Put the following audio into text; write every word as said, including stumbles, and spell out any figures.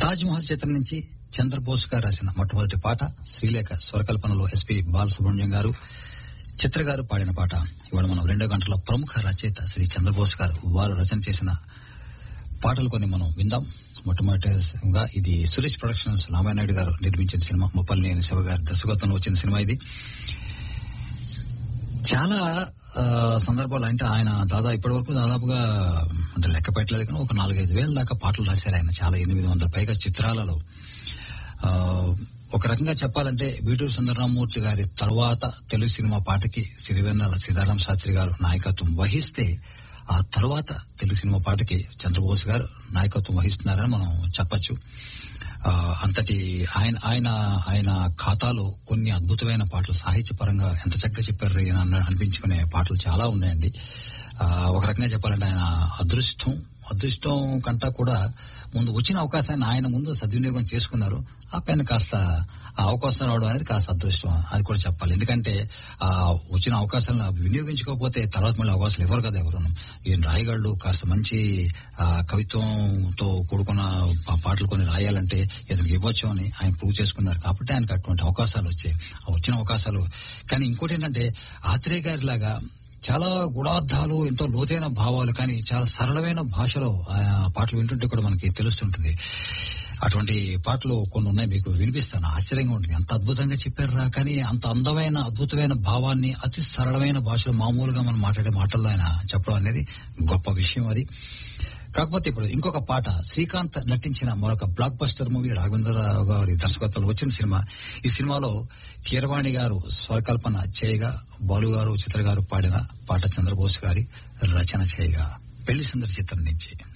తాజ్ మహల్ చిత్రం నుంచి చంద్రబోస్ గారు రాసిన మొట్టమొదటి పాట, శ్రీలేఖ స్వరకల్పనలో ఎస్పి బాలసుబ్రహ్మణ్యం గారు, చిత్ర గారు పాడిన పాట. ఇవాళ మనం రెండో గంటలో ప్రముఖ రచయిత శ్రీ చంద్రబోస్ గారు వారు రచన చేసిన పాటలు కొన్ని మనం విందాం. మొట్టమొదటిగా ఇది సురేష్ ప్రొడక్షన్స్ రామానాయుడు గారు నిర్మించిన సినిమా, ముప్పల్నేని శివ గారి దర్శకత్వంలో వచ్చిన సినిమా ఇది. చాలా సందర్భాలు అంటే ఆయన దాదాపు ఇప్పటి వరకు దాదాపుగా అంటే లెక్క పెట్టలేదు కానీ ఒక నాలుగైదు వేల దాకా పాటలు రాశారు ఆయన. చాలా ఎనిమిది వందల పైగా చిత్రాలలో. ఒక రకంగా చెప్పాలంటే బీటూరు సుందరరామూర్తి గారి తర్వాత తెలుగు సినిమా పాటకి సిరివెన్నెల సీతారామ శాస్త్రి గారు నాయకత్వం వహిస్తే, ఆ తర్వాత తెలుగు సినిమా పాటకి చంద్రబోస్ గారు నాయకత్వం వహిస్తున్నారని మనం చెప్పచ్చు. అంతటి ఆయన ఆయన ఆయన ఖాతాలో కొన్ని అద్భుతమైన పాటలు, సాహిత్యపరంగా ఎంత చక్కగా చెప్పారు ఈయన అనిపించుకునే పాటలు చాలా ఉన్నాయండి. ఒక రకంగా చెప్పాలంటే ఆయన అదృష్టం అదృష్టం కంటా కూడా ముందు వచ్చిన అవకాశాన్ని ఆయన ముందు సద్వినియోగం చేసుకున్నారు. ఆ పైన కాస్త ఆ అవకాశం రావడం అనేది కాస్త అదృష్టం అది కూడా చెప్పాలి. ఎందుకంటే ఆ వచ్చిన అవకాశాలను వినియోగించుకోకపోతే తర్వాత మళ్ళీ అవకాశాలు ఎవరు కదా ఎవరు. ఈయన రాయగాళ్ళు కాస్త మంచి కవిత్వంతో కూడుకున్న పాటలు కొన్ని రాయాలంటే ఇతనికి ఇవ్వచ్చు అని ఆయన ప్రూవ్ చేసుకున్నారు. కాబట్టి ఆయనకు అటువంటి అవకాశాలు వచ్చాయి, వచ్చిన అవకాశాలు. కానీ ఇంకోటి ఏంటంటే ఆత్రేయ గారి లాగా చాలా గుణార్థాలు, ఎంతో లోతైన భావాలు, కానీ చాలా సరళమైన భాషలో పాటలు వింటుంటే కూడా మనకి తెలుస్తుంటుంది. అటువంటి పాటలు కొన్ని ఉన్నాయి, మీకు వినిపిస్తాను. ఆశ్చర్యంగా ఉంటుంది, అంత అద్భుతంగా చెప్పారా, కానీ అంత అందమైన అద్భుతమైన భావాన్ని అతి సరళమైన భాషలో మామూలుగా మనం మాట్లాడే మాటల్లో ఆయన చెప్పడం అనేది గొప్ప విషయం అది. కాకపోతే ఇప్పుడు ఇంకొక పాట, శ్రీకాంత్ నటించిన మరొక బ్లాక్ బస్టర్ మూవీ, రాఘవేంద్రరావు గారి దర్శకత్వంలో వచ్చిన సినిమా. ఈ సినిమాలో కీరవాణి గారు స్వరకల్పన చేయగా, బాలు గారు చిత్ర గారు పాడిన పాట చంద్రబోస్ గారి రచన చేయగా, పెళ్లి సుందరి చిత్రం నుంచి.